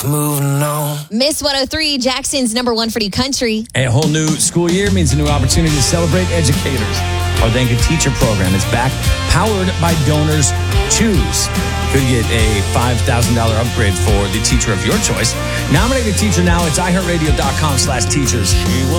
Moving on. Miss 103, Jackson's number one for new country. A whole new school year means a new opportunity to celebrate educators. Our Thank You Teacher program is back, powered by Donors Choose. Could get a $5,000 upgrade for the teacher of your choice. Nominate a teacher now. It's iHeartRadio.com/teachers.